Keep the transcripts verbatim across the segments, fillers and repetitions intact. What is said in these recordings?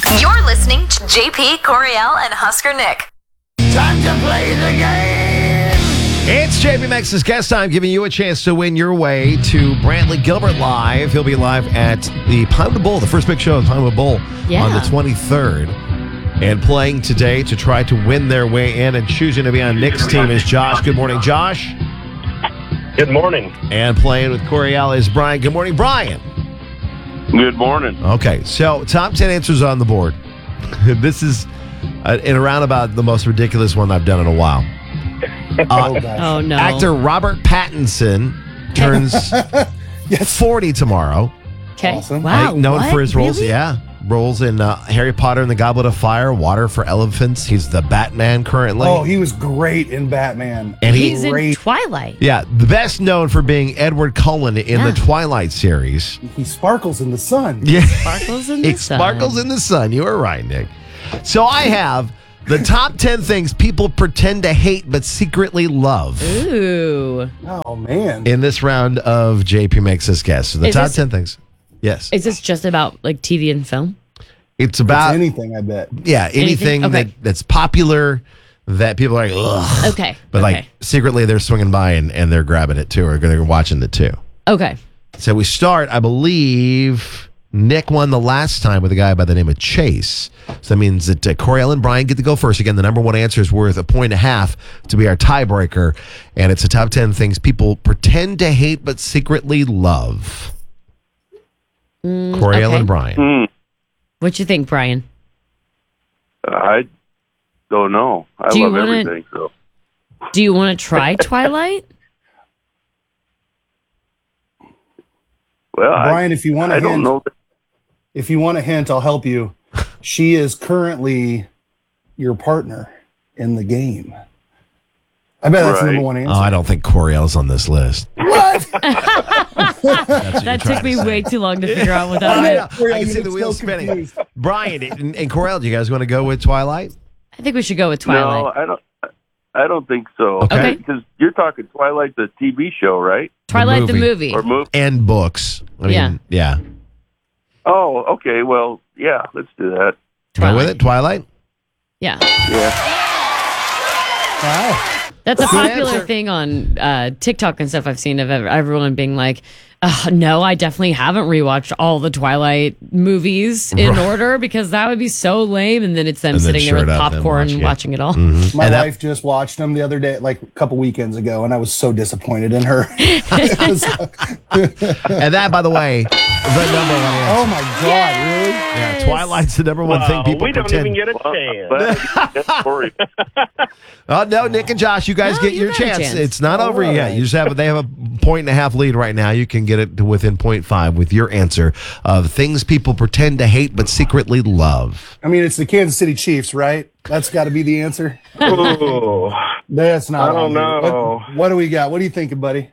You're listening to J P, Coriel, and Husker Nick. Time to play the game. It's J P Max's guest time, giving you a chance to win your way to Brantley Gilbert live. He'll be live at the Pinewood Bowl, the first big show of the Pinewood Bowl Yeah. on the twenty-third. And playing today to try to win their way in and choosing to be on Nick's team is Josh. Good morning, Josh. Good morning. And playing with Coriel is Brian. Good morning, Brian. Good morning. Okay, so top ten answers on the board. This is, uh, in a roundabout, the most ridiculous one I've done in a while. Uh, Oh, no. Actor Robert Pattinson turns forty tomorrow. Okay. Awesome. Wow. Like, known what? for his roles, Really? yeah. Roles in uh, Harry Potter and the Goblet of Fire, Water for Elephants. He's the Batman currently. Oh, he was great in Batman. And he- He's in great. Twilight. Yeah, the best known for being Edward Cullen in the Yeah. Twilight series. He sparkles in the sun. Yeah. Sparkles in the It sun. sparkles in the sun. You were right, Nick. So I have the top ten things people pretend to hate but secretly love Ooh. Oh man. in this round of J P Makes Us Guess. So the Is top this- ten things. Yes. Is this just about like T V and film? It's It's about, anything, I bet. yeah, anything, Anything? Okay. that, that's popular that people are like, ugh. Okay. But okay. like secretly they're swinging by and, and they're grabbing it too, or they're watching it too. Okay. So we start, I believe Nick won the last time with a guy by the name of Chase. So that means that uh, Coriel and Brian get to go first. Again, the number one answer is worth a point and a half to be our tiebreaker. And it's the top ten things people pretend to hate but secretly love. Coriel okay. and Brian. Hmm. What you think, Brian? I don't know. I Do you love wanna- everything. So Do you want to try Twilight? well, Brian, I, if you want a I don't hint, know. if you want a hint, I'll help you. She is currently your partner in the game. I bet that's the Right. number one answer. Oh, I don't think Coriel's on this list. What? That took me way too long to figure out what I that know. meant. Coriel, I can you see look the wheels so spinning. confused. Brian and, and Coriel, do you guys want to go with Twilight? I think we should go with No, Twilight. I don't. I don't think so. Okay. Because you're talking Twilight, the T V show, right? Twilight the movie. movie. Or movie? And books. I mean, Yeah. yeah. Oh, okay. Well, yeah. Let's do that. Go with it, Twilight? Yeah. Yeah. Wow. That's a Good popular answer. thing on uh, TikTok and stuff I've seen of ev- everyone being like, "Ugh, no, I definitely haven't rewatched all the Twilight movies in Right. order because that would be so lame. And then it's them And then sitting there with sure enough, then popcorn watching watching, it. it all. My And that- wife just watched them the other day, like a couple weekends ago, and I was so disappointed in her. It was- And that, by the way, the number one answer. oh my God, really? Yeah, Twilight's the number one thing people we don't pretend. even get a Well, chance. but that's Corey. Oh no, Nick and Josh, you guys No, get you your got a chance. chance. It's not All over yet. right. You just have they have a point and a half lead right now. You can get it to within point five with your answer of things people pretend to hate but secretly love. I mean, it's the Kansas City Chiefs, right? That's got to be the answer. Ooh. That's not. I don't on here. know. What, what do we got? What are you thinking, buddy?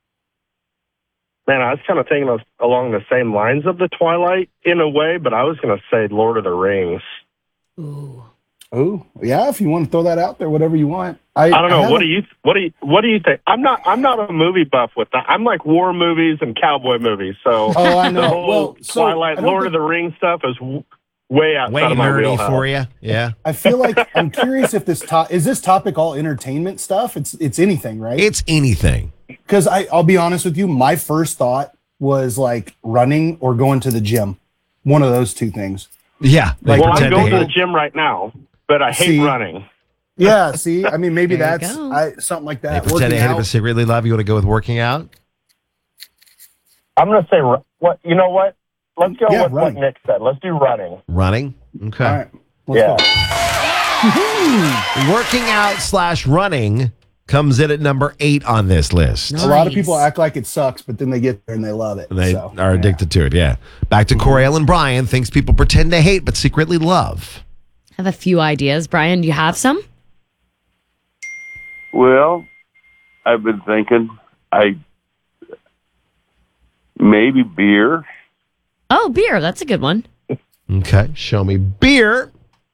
Man, I was kind of thinking of, along the same lines of the Twilight in a way, but I was going to say Lord of the Rings. Ooh. Oh, yeah. If you want to throw that out there, whatever you want. I, I don't know. What do haven't- you What do you What do you think? I'm not. I'm not a movie buff with that. I'm like war movies and cowboy movies. So Oh, I the know. whole Well, so Twilight, I don't Lord of think- the Rings stuff is w- way outside Way of my nerdy wheelhouse. for you. Yeah. I feel like I'm curious if this to- is this topic all entertainment stuff. It's it's anything, right? It's anything. Because I I'll be honest with you, my first thought was like running or going to the gym. One of those two things. Yeah. They Well, I'm pretend to going to hate the it. gym right now, but I hate See? running. Yeah. See, I mean, maybe There you that's go. I, something like They that. pretend to Working hate it out. but secretly love. You want to go with working out? I'm going to say ru- what. You know what? Let's go Yeah, with running. what Nick said. Let's do running. Running? Okay. All right. Let's Yeah. go. Working out slash running comes in at number eight on this list. A lot of Nice. people act like it sucks, but then they get there and they love it. And they so, are addicted to it, yeah. Back to Coriel and Brian, things people pretend to hate but secretly love. I have a few ideas. Brian, do you have some? Well, I've been thinking. I maybe beer. Oh, beer. That's a good one. Okay, show me beer.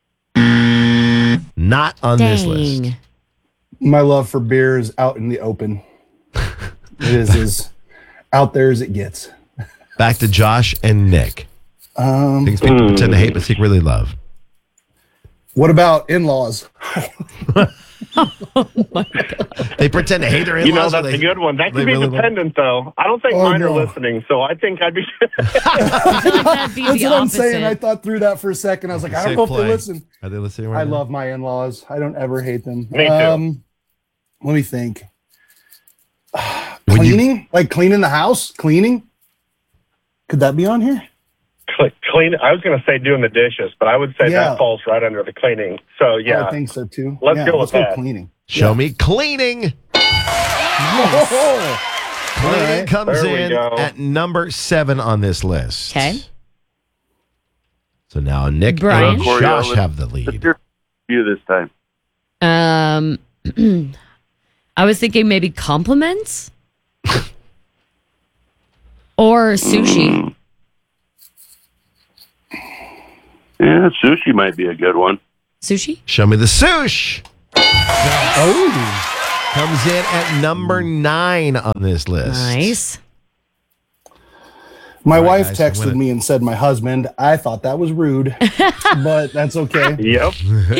Not on this list. Dang. My love for beer is out in the open. It is as out there as it gets. Back to Josh and Nick. Um, Things people pretend to hate but secretly love. what about in-laws? They pretend to hate their in-laws. You know, or that's they- a good one. That they could be really love- dependent, though. I don't think Oh, mine no. are listening, so I think I'd be. I feel like that'd be That's the what I'm opposite. saying. I thought through that for a second. I was like, I don't Safe know if play. they listen. Are they listening right I now? love my in-laws. I don't ever hate them. Me too. Um, let me think. When you- Cleaning? Like cleaning the house? Cleaning? Could that be on here? Clean. I was going to say doing the dishes, but I would say Yeah. that falls right under the cleaning. So yeah, I think so too. Let's yeah, go let's with go that. cleaning. Show Yeah. me cleaning. Oh, Cleaning right. comes There we in go. at number seven on this list. Okay. So now Nick Brian? and Coriel, Josh let's- have the Let's lead. hear you this time. Um, I was thinking maybe compliments or sushi. Yeah, sushi might be a good one. Sushi? Show me the sush. Oh, Comes in at number nine on this list. Nice. my All right, wife guys, win texted it. me and said my husband. I thought that was rude, but that's okay. Yep.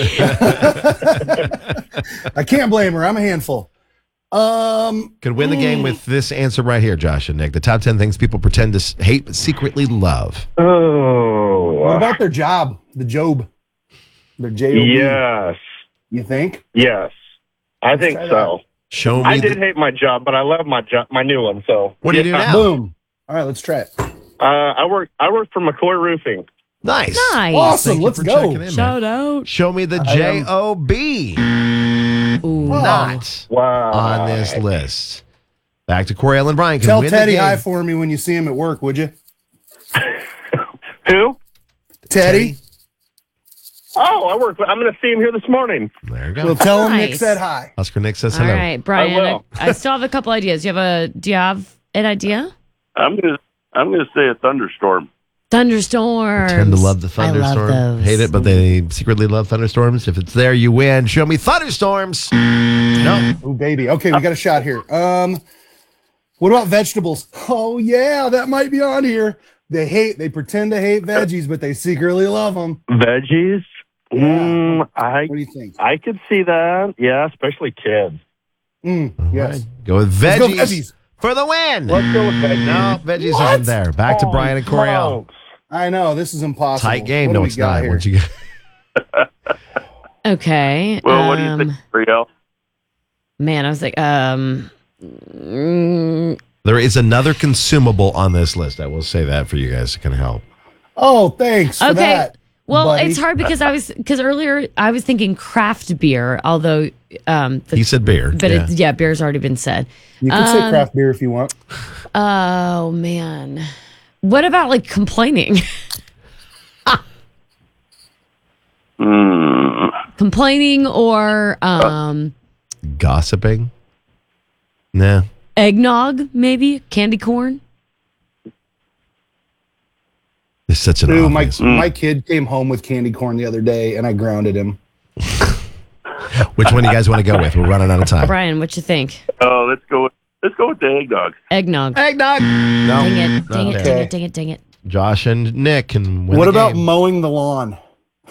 I can't blame her. I'm a handful. Um, Could win the game with this answer right here, Josh and Nick. The top ten things people pretend to s- hate but secretly love. what Oh. about their job? The job. Their J O B. Yes. You think? Yes. I think try so. Show me. I the- did hate my job, but I love my job, my new one. So What do you do Yeah. now? Boom. All right, let's try it. Uh, I work. I work for McCoy Roofing. Nice. Nice. Awesome. Thank you Let's for go. checking in, man. Shout out. Show me the I J am- O B. Ooh. Not Wow. on this list. Back to Coriel and Brian. Can Tell win Teddy the game. hi for me when you see him at work, would you? Who? Teddy. Oh, I work. I'm going to see him here this morning. There you go. Well, tell him Nick Nice. said hi. Oscar Nick says All hello. right, Brian. I I, will. I still have a couple ideas. You have a? Do you have an idea? I'm gonna I'm gonna say a thunderstorm. Thunderstorms. Tend to love the I love thunderstorm. those. Hate it, but they secretly love thunderstorms. If it's there, you win. Show me thunderstorms. No. Oh, baby. Okay, we got a shot here. Um, what about vegetables? Oh, yeah, that might be on here. They hate, they pretend to hate veggies, but they secretly love them. Veggies. Yeah. Mm, I What do you think? I could see that. Yeah, especially kids. Mm, yes. Right. Go with Let's go veggies, veggies. for the win. Let's go with veggies. No, veggies What? isn't there. Back to Oh, Brian and Coriel. smokes. I know, this is impossible. Tight game. What do No, we it's got not. here? Once you get Okay. Well, what do you um, think, Brielle? Man, I was like, um, mm, there is another consumable on this list. I will say that for you guys to kind of help. Oh, thanks for okay. that. Well, buddy. it's hard because I was because earlier I was thinking craft beer, although um, the, He said beer. but yeah. It, yeah, beer's already been said. You can say um, craft beer if you want. Oh man, what about like complaining? Hmm. complaining or um, Gossiping. Nah. eggnog, maybe candy corn. It's such an Dude, my, obvious. my kid came home with candy corn the other day, and I grounded him. Which one do you guys want to go with? We're running out of time. Brian, what you think? Oh, let's go. With, let's go with the eggnog. Eggnog. Eggnog. No. Dang it! Dang it! Okay. Dang it! Dang it! Dang it! Josh and Nick can win What the about game. mowing the lawn?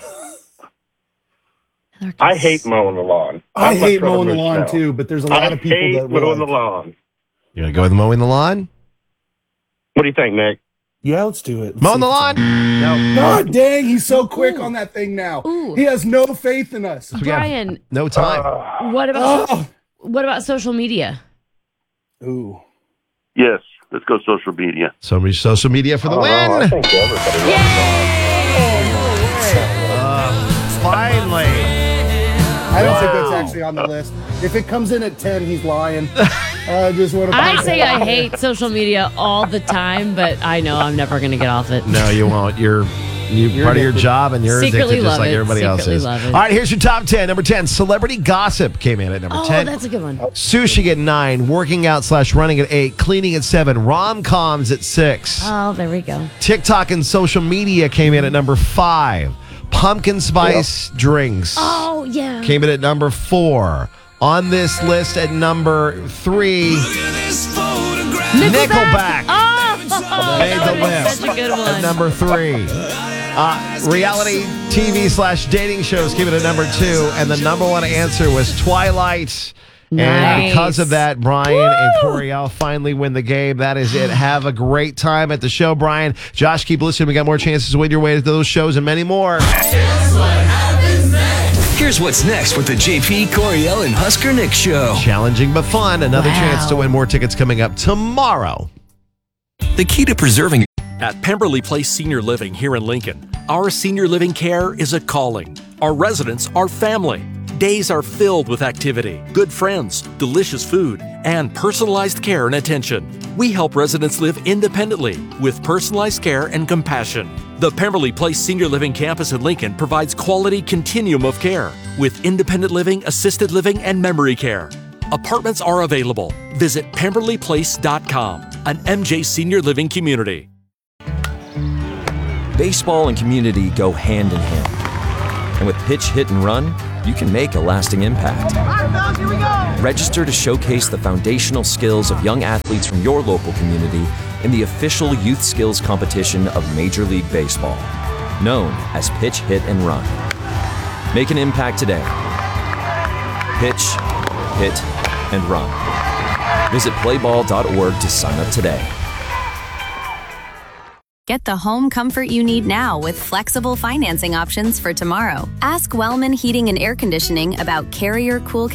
I hate mowing the lawn. I I'd much hate rather mowing the mow lawn snow. too, but there's a lot I of people hate that will mowing the like- lawn. You gonna go with mowing the lawn? What do you think, Nick? Yeah, let's do it. Let's Mowing see the if lawn? it's No. on. God dang, he's so quick on that thing now. Ooh. He has no faith in us. We got Brian, No time. what about Oh. what about social media? Ooh. Yes, let's go social media. So much social media for the Oh, I win. think everybody loves Uh, finally. I don't think Wow. that's actually on the list. If it comes in at ten, he's lying. I just want to. I say I hate social media all the time, but I know I'm never going to get off it. No, you won't. You're you part of your job and you're Secretly addicted just love like it. everybody else Secretly is. love All it. right, here's your top ten. Number ten, celebrity gossip came in at number Oh, ten. that's a good one. Sushi at nine, working out slash running at eight, cleaning at seven, rom-coms at six. Oh, there we go. TikTok and social media came in at number five. Pumpkin spice drinks Oh, yeah. came in at number four. On this list at number three, Nickelback. Oh, made the list. Such a good At one. number three. Uh, reality T V slash dating shows came in at number two, and the number one answer was Twilight. And Nice. because of that, Brian and Coriel finally win the game. That is it. Have a great time at the show, Brian. Josh, keep listening. We got more chances to win your way to those shows and many more. Here's what's next with the J P, Coriel, and Husker Nick show. Challenging but fun. Another Wow. chance to win more tickets coming up tomorrow. The key to preserving At Pemberley Place Senior Living here in Lincoln, our senior living care is a calling. Our residents are family. Days are filled with activity, good friends, delicious food, and personalized care and attention. We help residents live independently with personalized care and compassion. The Pemberley Place Senior Living Campus in Lincoln provides quality continuum of care with independent living, assisted living, and memory care. Apartments are available. Visit pemberley place dot com, an M J Senior Living community. Baseball and community go hand in hand. And with Pitch, Hit, and Run, you can make a lasting impact. Register to showcase the foundational skills of young athletes from your local community in the official youth skills competition of Major League Baseball, known as Pitch, Hit, and Run. Make an impact today. Pitch, Hit, and Run. Visit play ball dot org to sign up today. Get the home comfort you need now with flexible financing options for tomorrow. Ask Wellman Heating and Air Conditioning about Carrier Cool